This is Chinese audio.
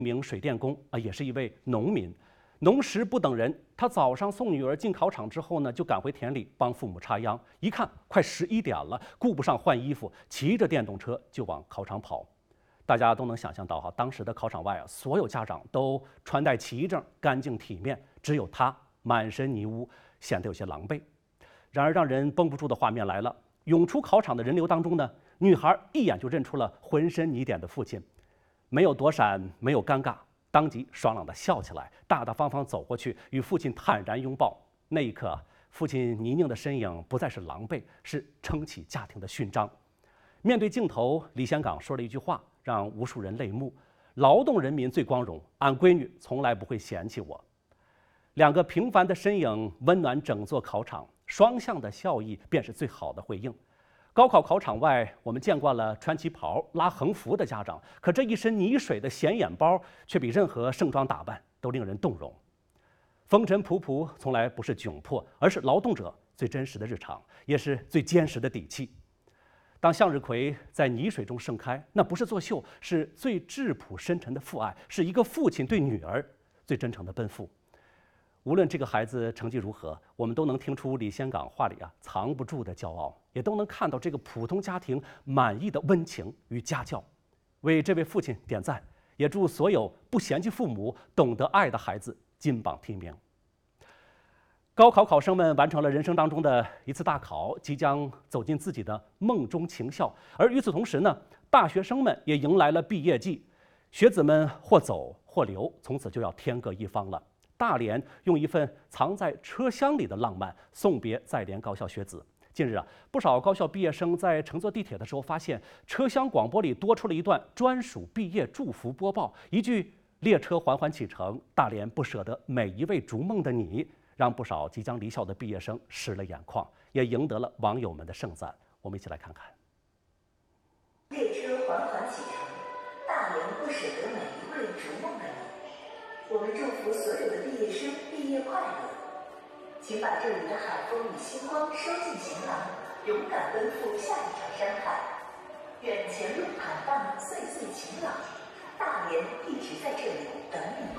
名水电工啊，也是一位农民。农时不等人，他早上送女儿进考场之后呢，就赶回田里帮父母插秧。一看快11点了，顾不上换衣服，骑着电动车就往考场跑。大家都能想象到哈，当时的考场外啊，所有家长都穿戴齐整、干净体面，只有他满身泥污，显得有些狼狈。然而让人绷不住的画面来了，涌出考场的人流当中呢，女孩一眼就认出了浑身泥点的父亲，没有躲闪，没有尴尬，当即爽朗地笑起来，大大方方走过去，与父亲坦然拥抱。那一刻，父亲泥泞的身影不再是狼狈，是撑起家庭的勋章。面对镜头，李先岗说了一句话，让无数人泪目：劳动人民最光荣，俺闺女从来不会嫌弃我。两个平凡的身影温暖整座考场，双向的笑意便是最好的回应。高考考场外，我们见惯了穿旗袍、拉横幅的家长，可这一身泥水的显眼包，却比任何盛装打扮都令人动容。风尘仆仆从来不是窘迫，而是劳动者最真实的日常，也是最坚实的底气。当向日葵在泥水中盛开，那不是作秀，是最质朴深沉的父爱，是一个父亲对女儿最真诚的奔赴。无论这个孩子成绩如何，我们都能听出李先岗话里藏不住的骄傲，也都能看到这个普通家庭满意的温情与家教。为这位父亲点赞，也祝所有不嫌弃父母、懂得爱的孩子金榜题名。高考考生们完成了人生当中的一次大考，即将走进自己的梦中情校。而与此同时呢，大学生们也迎来了毕业季，学子们或走或留，从此就要天各一方了。大连用一份藏在车厢里的浪漫送别在联高校学子。近日不少高校毕业生在乘坐地铁的时候，发现车厢广播里多出了一段专属毕业祝福播报，一句“列车缓缓启程，大连不舍得每一位逐梦的你”，让不少即将离校的毕业生湿了眼眶，也赢得了网友们的盛赞。我们一起来看看。 列车缓缓启程，大连不舍得每一位逐梦的你。我们祝福所有的毕业生毕业快乐，请把这里的海风与星光收进行囊，勇敢奔赴下一场山海。愿前路坦荡，岁岁晴朗，大连一直在这里等你。